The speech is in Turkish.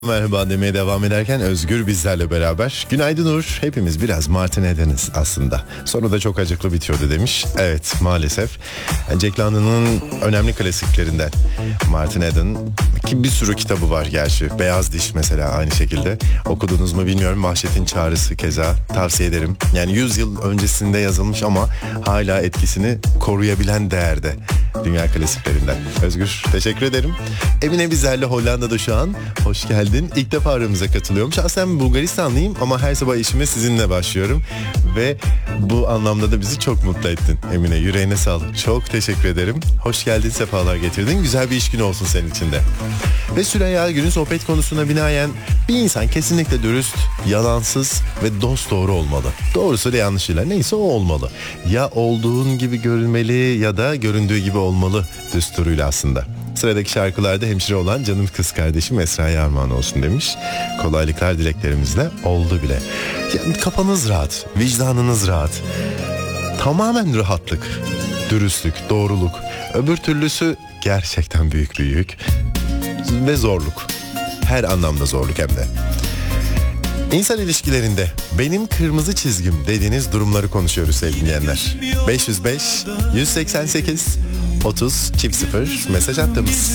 Merhaba demeye devam ederken Özgür bizlerle beraber. Günaydın Uğur. Hepimiz biraz Martin Eden'iz aslında. Sonu da çok acıklı bitiyordu demiş. Evet, maalesef. Jack London'ın önemli klasiklerinden Martin Eden. Ki bir sürü kitabı var gerçi. Beyaz Diş mesela aynı şekilde. Okudunuz mu bilmiyorum. Vahşetin Çağrısı keza tavsiye ederim. Yani 100 yıl öncesinde yazılmış ama hala etkisini koruyabilen değerde. Dünya klasiklerinden. Özgür, teşekkür ederim. Emine bizlerle Hollanda'da şu an. Hoş geldin. İlk defa aramıza katılıyorum. Şahsen Bulgaristanlıyım ama her sabah işime sizinle başlıyorum. Ve bu anlamda da bizi çok mutlu ettin Emine. Yüreğine sağlık. Çok teşekkür ederim. Hoş geldin, sefalar getirdin. Güzel bir iş günü olsun senin için de. Ve Süreyya günün sohbet konusuna binaen bir insan kesinlikle dürüst, yalansız ve dosdoğru olmalı. Doğrusu da yanlışıyla neyse o olmalı. Ya olduğun gibi görünmeli ya da göründüğü gibi olmalı düsturuyla aslında. Sıradaki şarkılarda hemşire olan canım kız kardeşim Esra'ya armağan olsun demiş. Kolaylıklar dileklerimizle oldu bile. Yani kafanız rahat, vicdanınız rahat. Tamamen rahatlık, dürüstlük, doğruluk. Öbür türlüsü gerçekten büyük bir yük ve zorluk. Her anlamda zorluk hem de. İnsan ilişkilerinde benim kırmızı çizgim dediğiniz durumları konuşuyoruz sevgili dinleyenler. 505 188 30 0 mesaj attığımız.